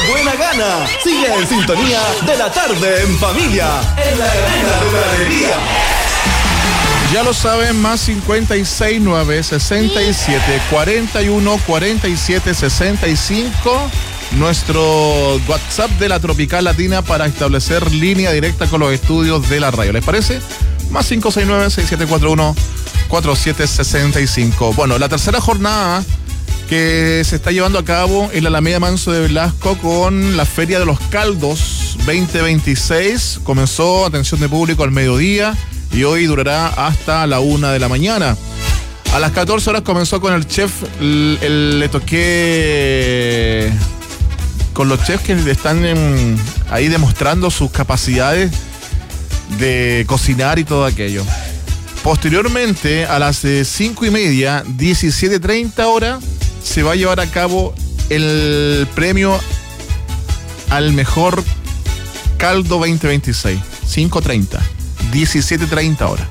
buena gana. Sigue en sintonía de la tarde en familia, en la Arena de la Alegría. Ya lo saben, más 569 67 41 47 65. Nuestro WhatsApp de la Tropical Latina para establecer línea directa con los estudios de la radio. ¿Les parece? Más 569 6741 4765. Bueno, la tercera jornada que se está llevando a cabo en la Alameda Manso de Velasco con la Feria de los Caldos 2026. Comenzó, atención de público, al mediodía y hoy durará hasta la 1 de la mañana. A las 14 horas comenzó con el chef, le toqué con los chefs que están ahí demostrando sus capacidades de cocinar y todo aquello. Posteriormente, a las 5:30, 17:30 horas, se va a llevar a cabo el premio al mejor caldo 2026. 5:30, 17:30 horas.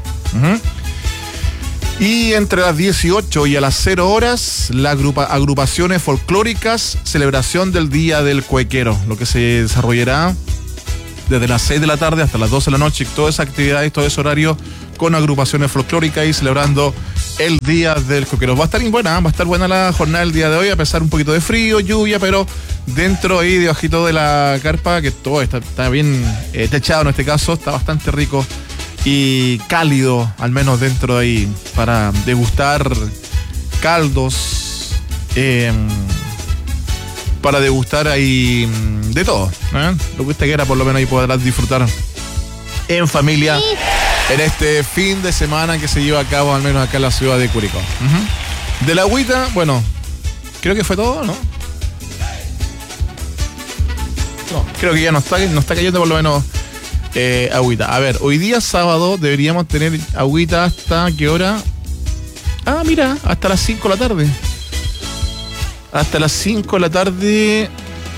Y entre las 18 y a las 0 horas, las agrupaciones folclóricas, celebración del Día del Cuequero, lo que se desarrollará desde las 6 de la tarde hasta las 12 de la noche, todas esas actividades, todo ese horario con agrupaciones folclóricas y celebrando el Día del Cuequero. Va a estar buena la jornada del día de hoy, a pesar un poquito de frío, lluvia, pero dentro ahí debajito de la carpa, que todo está bien techado en este caso, está bastante rico y cálido, al menos dentro de ahí, para degustar caldos, para degustar ahí de todo, lo que usted quiera, por lo menos ahí podrás disfrutar en familia en este fin de semana que se lleva a cabo, al menos acá en la ciudad de Curicó. De la agüita, bueno, creo que fue todo, ¿no? No, creo que ya no está cayendo por lo menos agüita. A ver, hoy día sábado deberíamos tener agüita hasta ¿qué hora? Ah, mira, hasta las 5 de la tarde. Hasta las 5 de la tarde,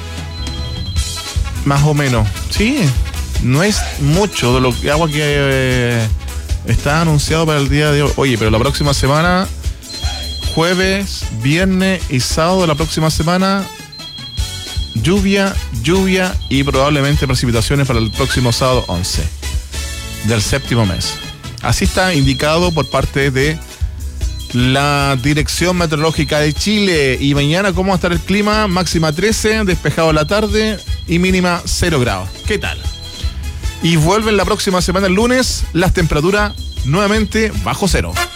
más o menos. Sí, no es mucho de lo que agua que está anunciado para el día de hoy. Oye, pero la próxima semana, jueves, viernes y sábado de la próxima semana, lluvia y probablemente precipitaciones para el próximo sábado 11 del séptimo mes. Así está indicado por parte de la Dirección Meteorológica de Chile. Y mañana, ¿cómo va a estar el clima? Máxima 13, despejado a la tarde y mínima 0 grados. ¿Qué tal? Y vuelven la próxima semana, el lunes, las temperaturas nuevamente bajo cero.